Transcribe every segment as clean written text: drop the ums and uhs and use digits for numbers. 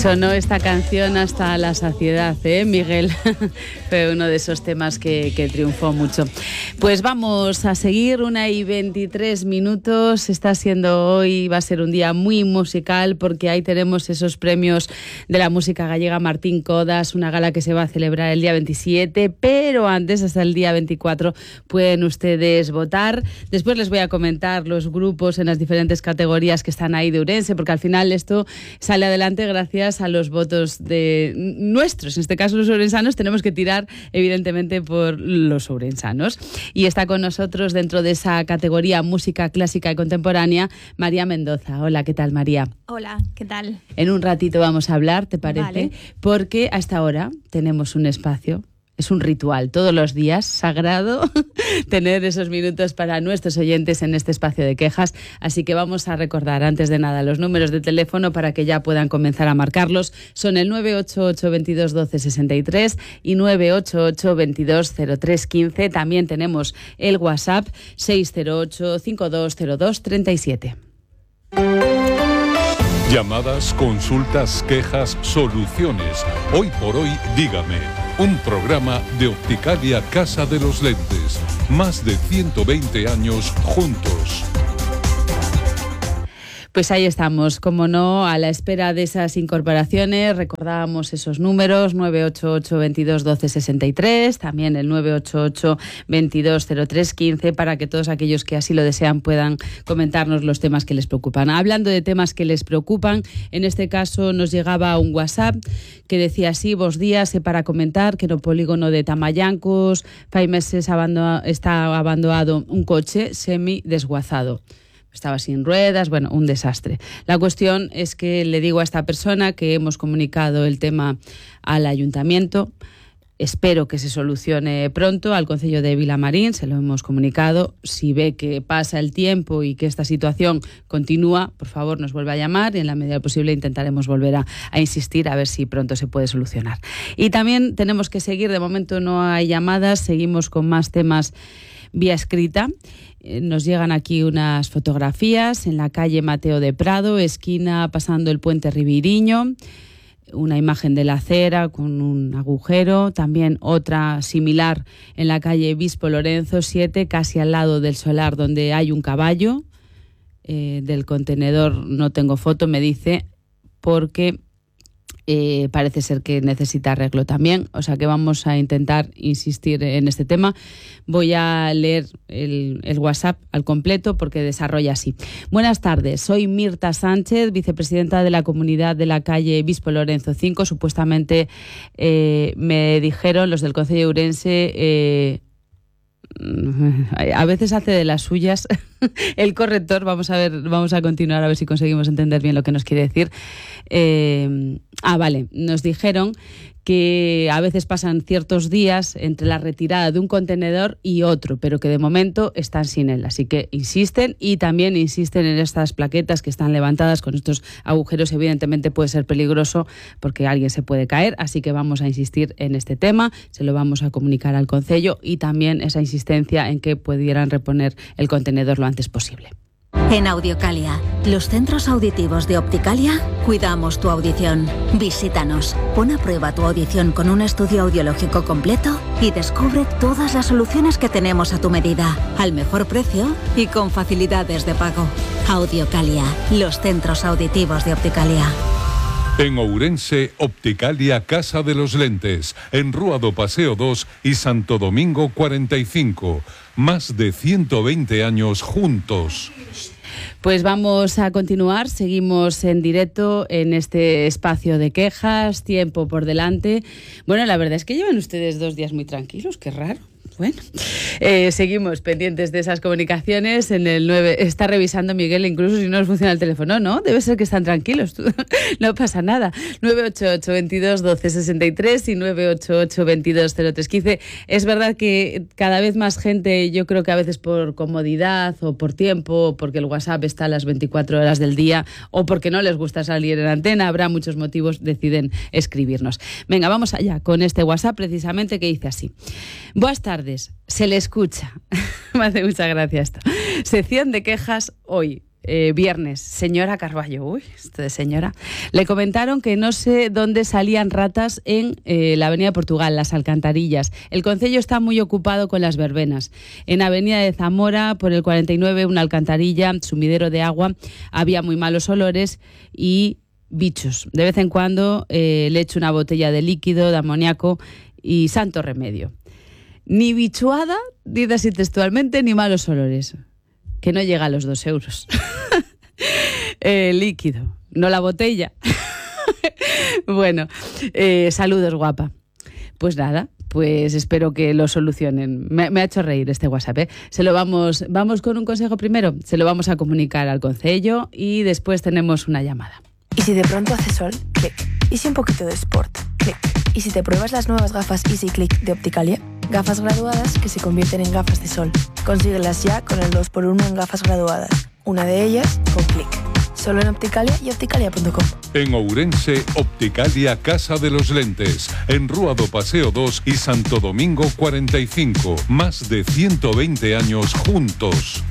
Sonó esta canción hasta la saciedad, Miguel? Fue uno de esos temas que triunfó mucho. Pues vamos a seguir, 1:23. Está siendo hoy, va a ser un día muy musical porque ahí tenemos esos premios de la música gallega Martín Codas, una gala que se va a celebrar el día 27, pero antes, hasta el día 24, pueden ustedes votar. Después les voy a comentar los grupos en las diferentes categorías que están ahí de Ourense, porque al final esto sale adelante gracias a los votos de nuestros, en este caso los ourensanos. Tenemos que tirar evidentemente por los ourensanos, y está con nosotros dentro de esa categoría música clásica y contemporánea María Mendoza. Hola, ¿qué tal, María? Hola, ¿qué tal? En un ratito vamos a hablar, ¿te parece? Vale. Porque hasta ahora tenemos un espacio. Es un ritual todos los días, sagrado, tener esos minutos para nuestros oyentes en este espacio de quejas. Así que vamos a recordar, antes de nada, los números de teléfono para que ya puedan comenzar a marcarlos. Son el 988 22 12 63 y 988 22 03 15. También tenemos el WhatsApp 608 5202 37. Llamadas, consultas, quejas, soluciones. Hoy por hoy, dígame. Un programa de Opticalia Casa de los Lentes. Más de 120 años juntos. Pues ahí estamos, como no, a la espera de esas incorporaciones. Recordábamos esos números, 988 22 12 63, también el 988 22 03 15, para que todos aquellos que así lo desean puedan comentarnos los temas que les preocupan. Hablando de temas que les preocupan, en este caso nos llegaba un WhatsApp que decía así: bos días, para comentar que no polígono de Tamallancos fai meses está abandonado un coche semi-desguazado. Estaba sin ruedas, bueno, un desastre. La cuestión es que le digo a esta persona que hemos comunicado el tema al ayuntamiento. Espero que se solucione pronto. Al Concello de Vilamarín se lo hemos comunicado. Si ve que pasa el tiempo y que esta situación continúa, por favor nos vuelve a llamar y en la medida posible intentaremos volver a insistir a ver si pronto se puede solucionar. Y también tenemos que seguir, de momento no hay llamadas, seguimos con más temas vía escrita. Nos llegan aquí unas fotografías en la calle Mateo de Prado, esquina pasando el puente Ribiriño, una imagen de la acera con un agujero, también otra similar en la calle Bispo Lorenzo 7, casi al lado del solar donde hay un caballo. Del contenedor no tengo foto, me dice, porque parece ser que necesita arreglo también, o sea que vamos a intentar insistir en este tema. Voy a leer el WhatsApp al completo porque desarrolla así. Buenas tardes, soy Mirta Sánchez, vicepresidenta de la comunidad de la calle Bispo Lorenzo 5. Supuestamente me dijeron los del Concello de Ourense, a veces hace de las suyas el corrector. Vamos a continuar a ver si conseguimos entender bien lo que nos quiere decir. Vale, nos dijeron que a veces pasan ciertos días entre la retirada de un contenedor y otro, pero que de momento están sin él. Así que insisten, y también insisten en estas plaquetas que están levantadas con estos agujeros. Evidentemente puede ser peligroso porque alguien se puede caer, así que vamos a insistir en este tema, se lo vamos a comunicar al Concello, y también esa insistencia en que pudieran reponer el contenedor lo antes posible. En Audiocalia, los centros auditivos de Opticalia, cuidamos tu audición. Visítanos, pon a prueba tu audición con un estudio audiológico completo y descubre todas las soluciones que tenemos a tu medida, al mejor precio y con facilidades de pago. Audiocalia, los centros auditivos de Opticalia. En Ourense, Opticalia Casa de los Lentes, en Rúa do Paseo 2 y Santo Domingo 45. Más de 120 años juntos. Pues vamos a continuar, seguimos en directo en este espacio de quejas, tiempo por delante. Bueno, la verdad es que llevan ustedes 2 días muy tranquilos, qué raro. Bueno, seguimos pendientes de esas comunicaciones. En el 9 está revisando Miguel, incluso si no nos funciona el teléfono, ¿no? Debe ser que están tranquilos, no pasa nada. 988 22 12 63 y 988 22 03 15. Es verdad que cada vez más gente, yo creo que a veces por comodidad o por tiempo, o porque el WhatsApp está a las 24 horas del día, o porque no les gusta salir en antena, habrá muchos motivos, deciden escribirnos. Venga, vamos allá con este WhatsApp precisamente, que dice así: buenas tardes, se le escucha. Me hace mucha gracia esto. Sección de quejas hoy. viernes. Señora Carballo, uy, esto de señora. Le comentaron que no sé dónde salían ratas en la Avenida de Portugal, las alcantarillas. El concello está muy ocupado con las verbenas. En Avenida de Zamora, por el 49, una alcantarilla, sumidero de agua, había muy malos olores y bichos. De vez en cuando le echo una botella de líquido, de amoníaco y santo remedio. Ni bichuada, dice así textualmente, ni malos olores. Que no llega a los 2 euros. Líquido, no la botella. Bueno, saludos, guapa. Pues nada, pues espero que lo solucionen. Me ha hecho reír este WhatsApp, ¿eh? Vamos con un consejo primero. Se lo vamos a comunicar al concello y después tenemos una llamada. ¿Y si de pronto hace sol? Clic. ¿Y si un poquito de sport? Clic. ¿Y si te pruebas las nuevas gafas Easy Click de Opticalia? Gafas graduadas que se convierten en gafas de sol. Consíguelas ya con el 2x1 en gafas graduadas. Una de ellas con Clic. Solo en Opticalia y opticalia.com. En Ourense, Opticalia Casa de los Lentes. En Rúa do Paseo 2 y Santo Domingo 45. Más de 120 años juntos.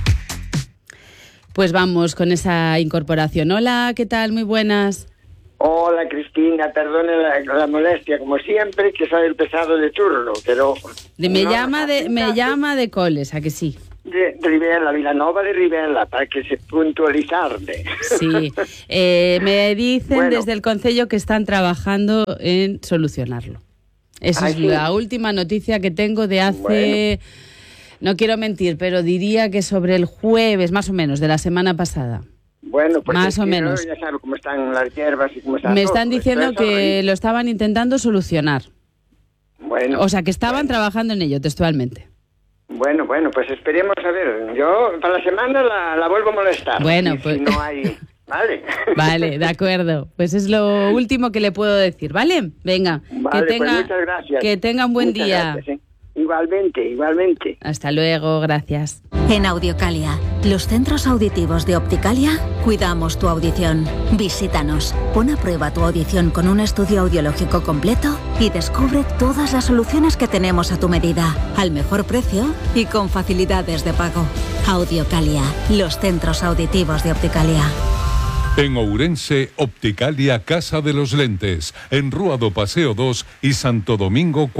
Pues vamos con esa incorporación. Hola, ¿qué tal? Muy buenas. Hola, Cristina, perdone la molestia, como siempre, que soy el pesado de turno, pero... Me llama de Coles, ¿a que sí? De Rivella, Vilanova de Rivella, para que se puntualizarle. Sí, me dicen desde el concello que están trabajando en solucionarlo. Esa es la última noticia que tengo de hace... Bueno. No quiero mentir, pero diría que sobre el jueves, más o menos, de la semana pasada. Bueno, pues más o menos. Ya sabe cómo están las hierbas y cómo están. Me están diciendo que lo estaban intentando solucionar. Bueno. O sea, que estaban trabajando en ello, textualmente. Bueno, pues esperemos a ver. Yo para la semana la vuelvo a molestar. Bueno, pues... Si no hay... Vale. Vale, de acuerdo. Pues es lo último que le puedo decir, ¿vale? Venga, vale, pues muchas gracias. Que tenga un buen día. Gracias, ¿eh? Igualmente. Hasta luego, gracias. En Audiocalia, los centros auditivos de Opticalia, cuidamos tu audición. Visítanos, pon a prueba tu audición con un estudio audiológico completo y descubre todas las soluciones que tenemos a tu medida, al mejor precio y con facilidades de pago. Audiocalia, los centros auditivos de Opticalia. En Ourense, Opticalia Casa de los Lentes. En Rúa do Paseo 2 y Santo Domingo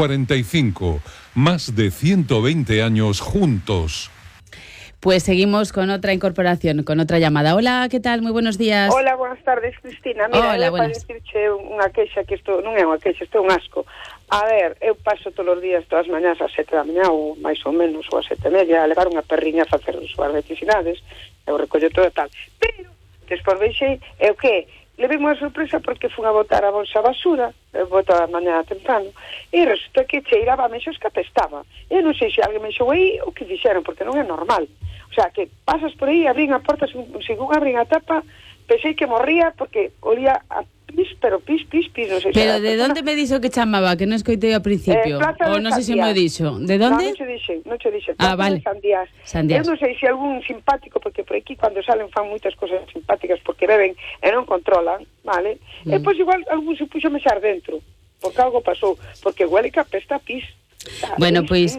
45. Más de 120 años juntos. Pues seguimos con otra incorporación, con otra llamada. Hola, ¿qué tal? Muy buenos días. Hola, buenas tardes, Cristina. Mira, hola, para decirche unha queixa, que isto non é unha queixa, isto é un asco. A ver, eu paso todos os días, todas as mañás ás 7 da mañá, ou máis ou menos, ou ás 7:30, a levar unha perriña a facer as súas necesidades, eu recollo todo e tal. Pero despois veixei, é o que? Levei unha sorpresa porque fui a botar a bolsa basura, boto a mañana temprano, e resulta que cheiraba a mexos que apestaba. Eu non sei se alguén mexou aí ou que fixeron, porque non é normal. O sea, que pasas por aí, abrín a porta, según abrín a tapa, pensei que morría porque olía a pis, pero pis, non sei. Pero de onde me dixo que chamaba, que non escoitei ao principio? Ou non sei se me o dixo. De onde? Non che dixe. Vale. Sandías. Eu non sei se algún simpático, porque por aquí cando salen fan moitas cosas simpáticas porque beben e non controlan, vale? E pois igual algún se puxo a mexar dentro, porque algo pasou, porque huele que apesta pis. Bueno, pois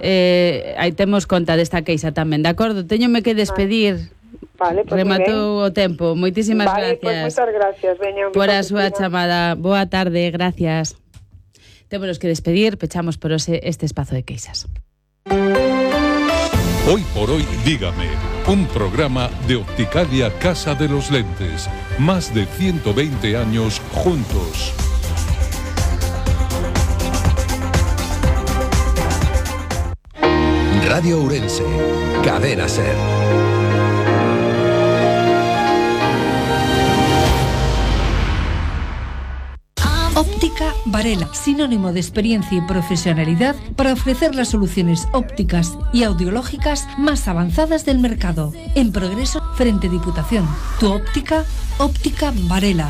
aí temos conta desta queixa tamén, de acordo? Téñome que despedir. Vale, pues rematou o tempo. Moitísimas gracias. Pues moitas gracias, veña, por a súa chamada. Boa tarde, gracias. Témonos que despedir, pechamos por este espazo de queixas. Hoy por hoy, dígame, un programa de Opticalia Casa de los Lentes. Más de 120 años juntos. Radio Ourense, Cadena Ser. Óptica Varela, sinónimo de experiencia y profesionalidad para ofrecer las soluciones ópticas y audiológicas más avanzadas del mercado. En progreso frente Diputación. Tu óptica, Óptica Varela.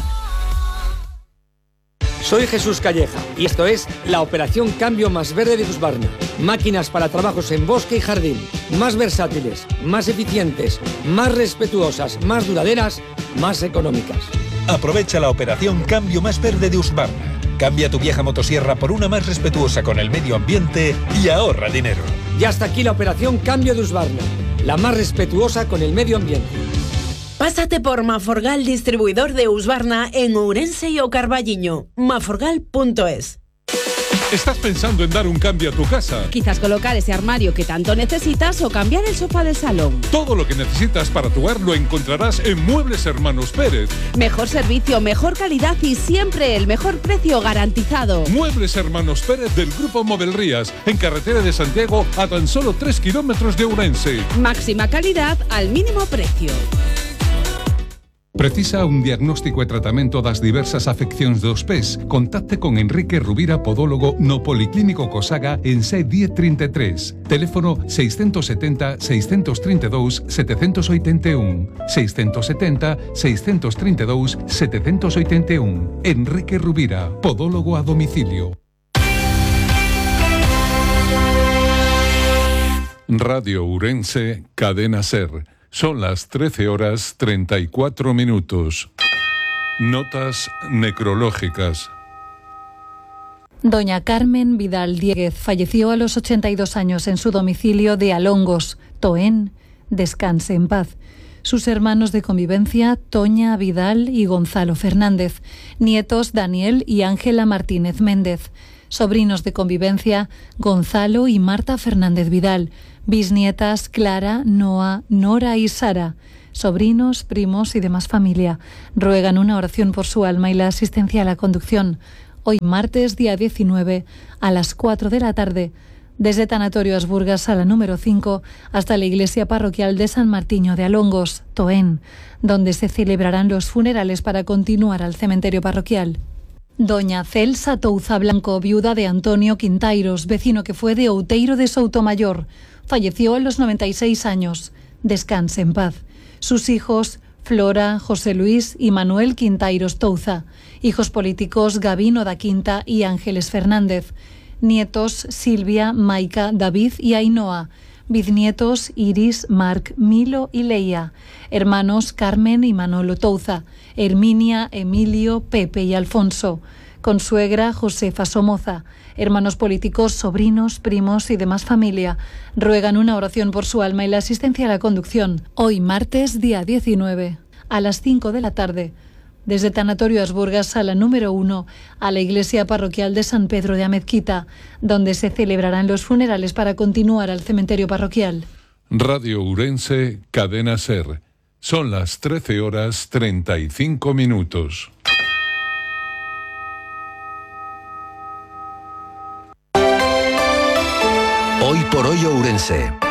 Soy Jesús Calleja y esto es la Operación Cambio Más Verde de Husqvarna. Máquinas para trabajos en bosque y jardín, más versátiles, más eficientes, más respetuosas, más duraderas, más económicas. Aprovecha la Operación Cambio Más Verde de Husqvarna. Cambia tu vieja motosierra por una más respetuosa con el medio ambiente y ahorra dinero. Y hasta aquí la Operación Cambio de Husqvarna, la más respetuosa con el medio ambiente. Pásate por Maforgal, distribuidor de Husqvarna en Ourense y o Carballiño. maforgal.es. ¿Estás pensando en dar un cambio a tu casa? Quizás colocar ese armario que tanto necesitas o cambiar el sofá del salón. Todo lo que necesitas para tu hogar lo encontrarás en Muebles Hermanos Pérez. Mejor servicio, mejor calidad y siempre el mejor precio garantizado. Muebles Hermanos Pérez del Grupo Movelrías, en carretera de Santiago a tan solo 3 kilómetros de Ourense. Máxima calidad al mínimo precio. Precisa un diagnóstico e tratamento das diversas afeccións dos pés? Contacte con Enrique Rubira, podólogo no Policlínico Cosaga en C 1033. Teléfono 670 632 781. 670 632 781. Enrique Rubira, podólogo a domicilio. Radio Ourense, Cadena Ser. Son las 13:34. Notas necrológicas. Doña Carmen Vidal Dieguez falleció a los 82 años en su domicilio de Alongos, Toén. Descanse en paz. Sus hermanos de convivencia, Toña Vidal y Gonzalo Fernández. Nietos, Daniel y Ángela Martínez Méndez. Sobrinos de convivencia, Gonzalo y Marta Fernández Vidal. Bisnietas, Clara, Noa, Nora y Sara. Sobrinos, primos y demás familia ruegan una oración por su alma y la asistencia a la conducción. Hoy martes, día 19, a las 4 de la tarde, desde Tanatorio Asburgas, sala número 5, hasta la iglesia parroquial de San Martiño de Alongos, Toén, donde se celebrarán los funerales para continuar al cementerio parroquial. Doña Celsa Touza Blanco, viuda de Antonio Quintairos, vecino que fue de Outeiro de Soutomayor, falleció a los 96 años. Descanse en paz. Sus hijos, Flora, José Luis y Manuel Quintairos Touza. Hijos políticos, Gabino da Quinta y Ángeles Fernández. Nietos, Silvia, Maica, David y Ainhoa. Bisnietos, Iris, Marc, Milo y Leia. Hermanos, Carmen y Manolo Touza. Herminia, Emilio, Pepe y Alfonso. Consuegra, Josefa Somoza. Hermanos políticos, sobrinos, primos y demás familia ruegan una oración por su alma y la asistencia a la conducción. Hoy martes, día 19, a las 5 de la tarde, desde Tanatorio Asburgas, sala número 1, a la iglesia parroquial de San Pedro de Amezquita, donde se celebrarán los funerales para continuar al cementerio parroquial. Radio Ourense, Cadena Ser. Son las 13:35. Hoy por hoy Ourense.